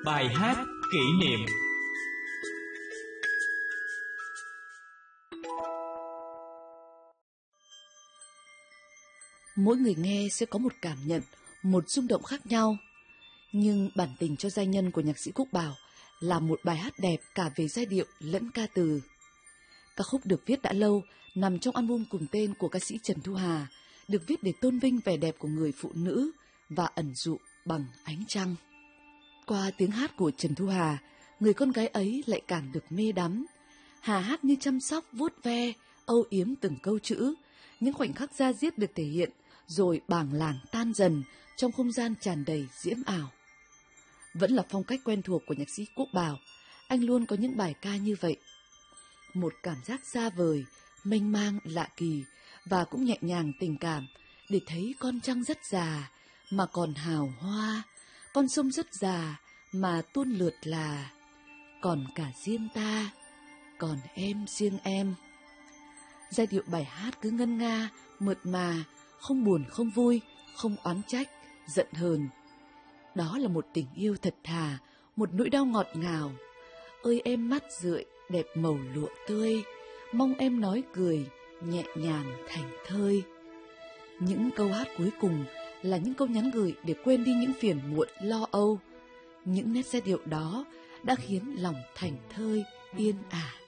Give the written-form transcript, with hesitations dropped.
Bài hát kỷ niệm. Mỗi người nghe sẽ có một cảm nhận, một rung động khác nhau. Nhưng bản tình cho giai nhân của nhạc sĩ Quốc Bảo là một bài hát đẹp cả về giai điệu lẫn ca từ. Ca khúc được viết đã lâu, nằm trong album cùng tên của ca sĩ Trần Thu Hà, được viết để tôn vinh vẻ đẹp của người phụ nữ và ẩn dụ bằng ánh trăng. Qua tiếng hát của Trần Thu Hà, người con gái ấy lại càng được mê đắm. Hà hát như chăm sóc, vuốt ve, âu yếm từng câu chữ, những khoảnh khắc da diết được thể hiện, rồi bảng làng tan dần trong không gian tràn đầy diễm ảo. Vẫn là phong cách quen thuộc của nhạc sĩ Quốc Bảo, anh luôn có những bài ca như vậy. Một cảm giác xa vời, mênh mang, lạ kỳ và cũng nhẹ nhàng tình cảm để thấy con trăng rất già mà còn hào hoa, con sông rất già mà tuôn lượt là, còn cả riêng ta, còn em riêng em. Giai điệu bài hát cứ ngân nga, mượt mà, không buồn không vui, không oán trách, giận hờn. Đó là một tình yêu thật thà, một nỗi đau ngọt ngào. Ơi em mắt rượi, đẹp màu lụa tươi, mong em nói cười, nhẹ nhàng thành thơi. Những câu hát cuối cùng là những câu nhắn gửi để quên đi những phiền muộn lo âu. Những nét giai điệu đó đã khiến lòng thảnh thơi yên ả.